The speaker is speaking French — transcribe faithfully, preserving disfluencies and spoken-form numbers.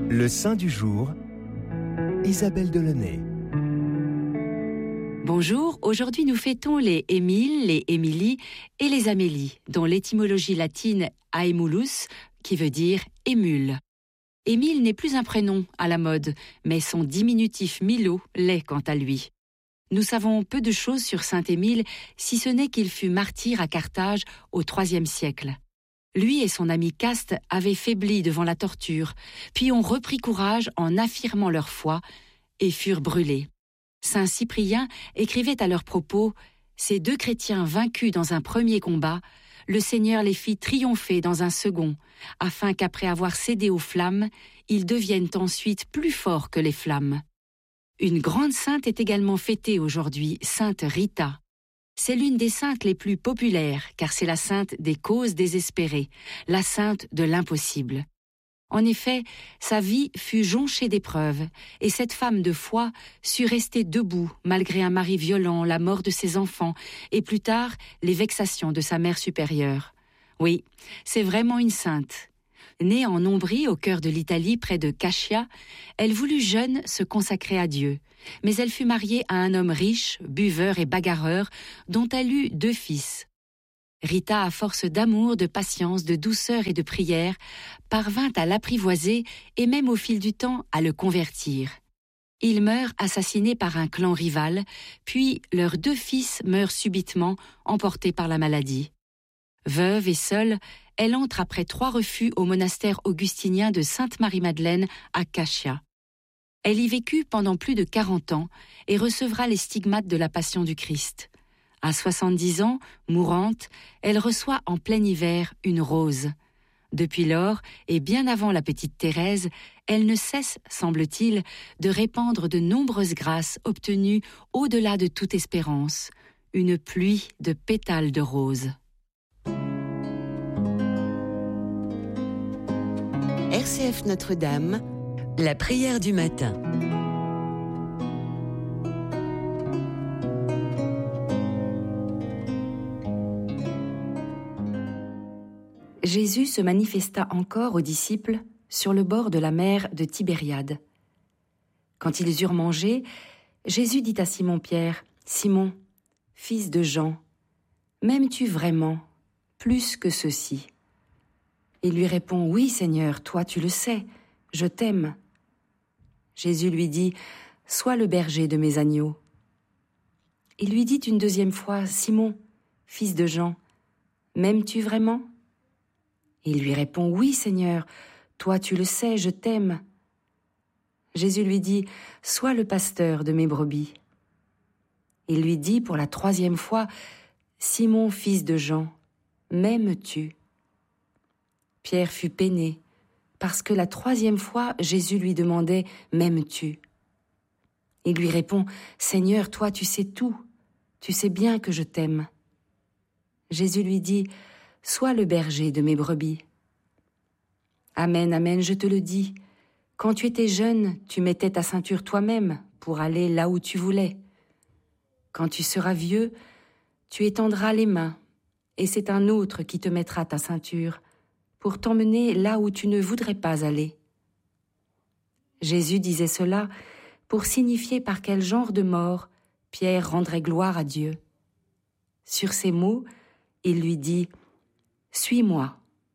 Le saint du jour, Isabelle Delaunay. Bonjour, aujourd'hui nous fêtons les Émile, les Émilie et les Amélie, dont l'étymologie latine Aemulus, qui veut dire émule. Émile n'est plus un prénom à la mode, mais son diminutif Milo l'est quant à lui. Nous savons peu de choses sur saint Émile, si ce n'est qu'il fut martyr à Carthage au troisième siècle. Lui et son ami Caste avaient faibli devant la torture, puis ont repris courage en affirmant leur foi et furent brûlés. Saint Cyprien écrivait à leur propos « Ces deux chrétiens vaincus dans un premier combat, le Seigneur les fit triompher dans un second, afin qu'après avoir cédé aux flammes, ils deviennent ensuite plus forts que les flammes. » Une grande sainte est également fêtée aujourd'hui, sainte Rita. C'est l'une des saintes les plus populaires, car c'est la sainte des causes désespérées, la sainte de l'impossible. En effet, sa vie fut jonchée d'épreuves, et cette femme de foi sut rester debout malgré un mari violent, la mort de ses enfants, et plus tard, les vexations de sa mère supérieure. Oui, c'est vraiment une sainte. Née en Ombrie, au cœur de l'Italie, près de Cascia, elle voulut jeune se consacrer à Dieu. Mais elle fut mariée à un homme riche, buveur et bagarreur, dont elle eut deux fils. Rita, à force d'amour, de patience, de douceur et de prière, parvint à l'apprivoiser et même au fil du temps à le convertir. Il meurt assassiné par un clan rival, puis leurs deux fils meurent subitement, emportés par la maladie. Veuve et seule, elle entre après trois refus au monastère augustinien de Sainte-Marie-Madeleine à Cascia. Elle y vécut pendant plus de quarante ans et recevra les stigmates de la Passion du Christ. À soixante-dix ans, mourante, elle reçoit en plein hiver une rose. Depuis lors, et bien avant la petite Thérèse, elle ne cesse, semble-t-il, de répandre de nombreuses grâces obtenues au-delà de toute espérance, une pluie de pétales de roses. R C F Notre-Dame, la prière du matin. Jésus se manifesta encore aux disciples sur le bord de la mer de Tibériade. Quand ils eurent mangé, Jésus dit à Simon-Pierre, « Simon, fils de Jean, m'aimes-tu vraiment plus que ceux-ci » Il lui répond, « Oui, Seigneur, toi tu le sais, je t'aime. » Jésus lui dit, « Sois le berger de mes agneaux. » Il lui dit une deuxième fois, « Simon, fils de Jean, m'aimes-tu vraiment » Il lui répond, « Oui, Seigneur, toi tu le sais, je t'aime. » Jésus lui dit, « Sois le pasteur de mes brebis. » Il lui dit pour la troisième fois, « Simon, fils de Jean, m'aimes-tu » Pierre fut peiné, parce que la troisième fois, Jésus lui demandait « M'aimes-tu » Il lui répond « Seigneur, toi tu sais tout, tu sais bien que je t'aime. » Jésus lui dit « Sois le berger de mes brebis. » Amen, amen, je te le dis, quand tu étais jeune, tu mettais ta ceinture toi-même pour aller là où tu voulais. Quand tu seras vieux, tu étendras les mains, et c'est un autre qui te mettra ta ceinture, pour t'emmener là où tu ne voudrais pas aller. Jésus disait cela pour signifier par quel genre de mort Pierre rendrait gloire à Dieu. Sur ces mots, il lui dit « Suis-moi ».